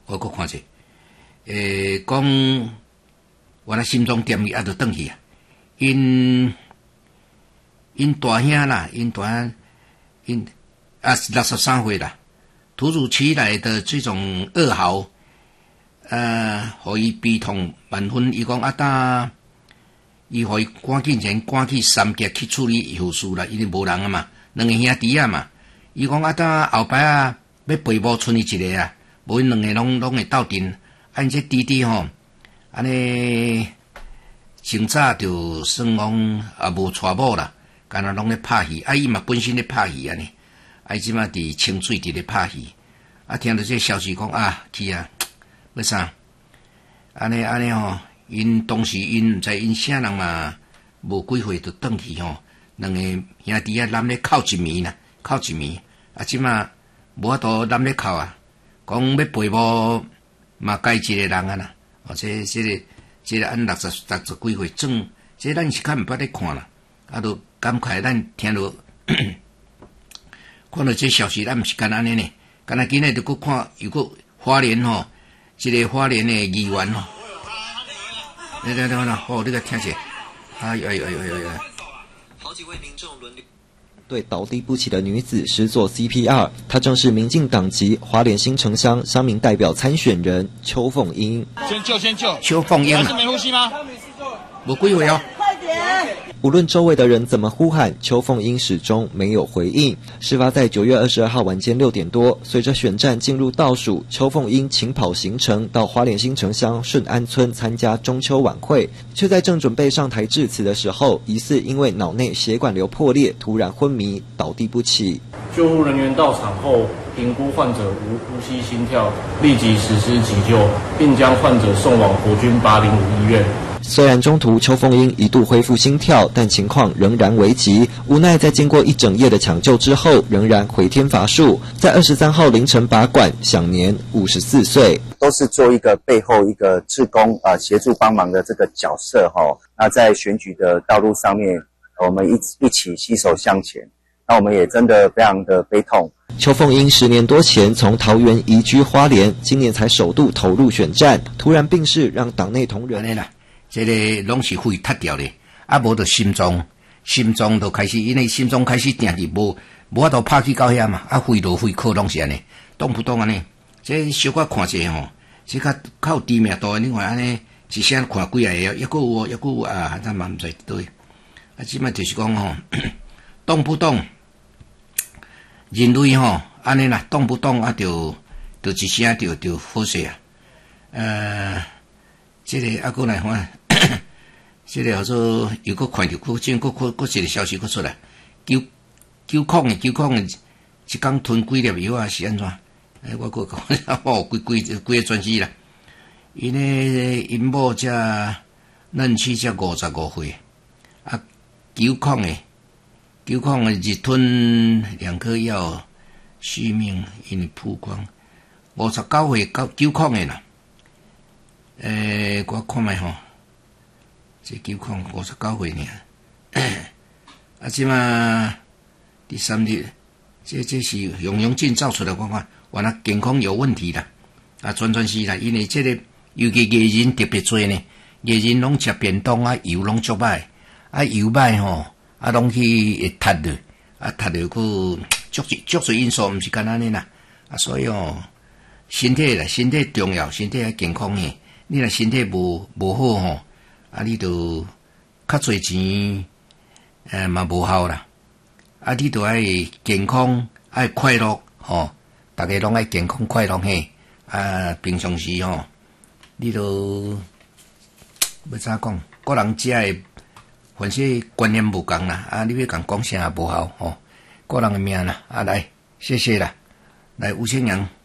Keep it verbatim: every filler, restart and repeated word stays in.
我搁看者，诶，讲我那心中惦伊啊，就转去啊。因因大兄啦，因大兄因啊六十三岁啦，突如其来的这种噩耗，呃，互伊悲痛万分。伊讲啊，当伊互伊赶紧前赶去三峡去处理后事啦，因为无人啊嘛，两个兄弟啊嘛。伊讲啊，当后摆啊要陪某剩伊一个啊，无因两个拢拢会斗阵。按这弟弟吼，安尼。清早就算讲也无娶某啦，干那拢咧拍戏，啊伊嘛本身咧拍戏安尼，啊伊即马伫清水伫咧拍戏，啊听到这消息讲啊去啊，要啥？安尼安尼吼，因当时因毋知因啥人嘛，无几岁就转去吼，两个兄弟啊，男咧哭一暝啦，哭一暝，啊即马无法度男咧哭啊，讲要陪某嘛该一个人啊啦，哦这这个。即个按六十六十几岁总，即咱是较毋捌咧看啦，啊，都感慨咱听到看到这消息，咱毋是干安尼呢，干那今日就搁看，又搁花莲吼，即个花莲的议员吼，来来来来，哦，你个听者，哎呦哎呦哎呦哎呦， 好几位民众轮流对倒地不起的女子施做 C P R， 她正是民进党籍花莲新城乡乡民代表参选人邱凤英。 先救，先救。 邱凤英还是没呼吸吗？ 无几位哦。 快点！ 无论周围的人怎么呼喊，邱凤英始终没有回应。事发在九月二十二号晚间六点多，随着选战进入倒数，邱凤英请跑行程到花莲新城乡顺安村参加中秋晚会，却在正准备上台致辞的时候，疑似因为脑内血管瘤破裂，突然昏迷倒地不起。 救护人员到场后，评估患者无呼吸、心跳，立即实施急救，并将患者送往国军八零五医院。 虽然中途邱凤英一度恢复心跳，但情况仍然危急。无奈在经过一整夜的抢救之后，仍然回天乏术。在二十三号凌晨拔管，享年五十四岁。 都是做一个背后一个志工啊、呃、协助帮忙的这个角色哈、哦。那在选举的道路上面，我们一一起携手向前。那我们也真的非常的悲痛。 邱凤英十年多前从桃园移居花莲，今年才首度投入选战，突然病逝，让党内同仁。 这个拢是肺塌掉咧，啊无就心脏，心脏就开始，因为心脏开始定去，无无法度拍去到遐嘛，啊肺落肺科拢是安尼，动不动安尼，这小可看者吼，这较较知名度，另外安尼一声看几个，抑个有，抑个有啊，咱嘛毋知对，啊即摆就是讲吼，动不动人类吼安尼啦，动不动啊就就一声就就好势啊，呃。这个啊，过来看，这个叫做又搁看到，搁正搁搁搁一个消息搁出来，九九控的九控的，一工吞几粒药啊是安怎？哎，我搁讲，哦，规规规个专辑啦。因呢，因某才嫩妻才五十五岁，啊，九控的九控的日吞两颗药，续命因为曝光，五十九岁九九控的啦。诶、欸，我看卖吼，这九控五十九岁尔，啊，即嘛第三日，这这是用用镜照出来，我看原来健康有问题啦，啊，全全是啦，因为这个尤其艺人特别多呢，艺人拢食便当啊，油拢足歹，啊油歹吼，啊拢去会塌落，啊塌落个足足侪因素，毋是干安尼啦，啊，所以哦，身体啦，身体重要，身体要健康呢。你若身体无无好吼，啊，你就较侪钱，诶嘛无效啦。啊，你就爱健康，爱快乐吼，大家拢爱健康快乐嘿。啊，平常时吼，你都要怎讲？个人食诶，凡是观念无共啦。啊，你要共讲啥也无效吼，个人诶命啦。啊，来，谢谢啦，来吴清阳。